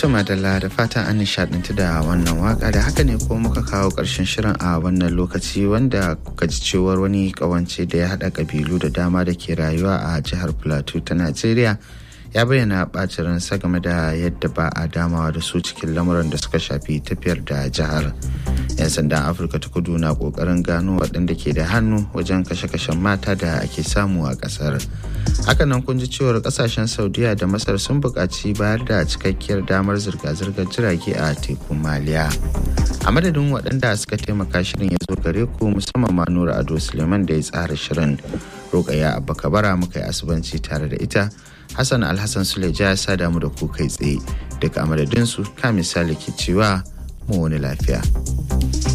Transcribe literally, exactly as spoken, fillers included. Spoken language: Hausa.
Tuma da da fatan an nishadantu da wannan waka, da haka ne ko muka kawo ƙarshen shirin a wannan lokaci, wanda kuka ji cewar wani ƙawance da ya haɗa ƙabilu da dama da ke rayuwa a jihar Plateau ta Najeriya ya bayyana ɓacin ransa game da yadda ba a damawa da su cikin lamuran da suka shafi tafiyar da jihar. 'Yan sandan Afirka ta Kudu na ƙoƙarin gano waɗanda ke da hannu wajen kashe-kashen mata da ake samu a ƙasar. Hakanan kun ji cewar ƙasashen Saudiya da Masar sun buƙaci bayar da cikakkiyar damar zirga-zirgar jirage a tekun Maliya. A madadin waɗanda suka taimaka shirin ya zo gare ku, musamman ma Nura Ado Suleiman da ya tsara shirin. Rokaya Abba Kabara muka yi asubanci tare da ita. Hassan Alhassan Suleja ya sada mu da ku kai tsaye. Daga amadadinsu ka misali ke cewa mu wani lafiya.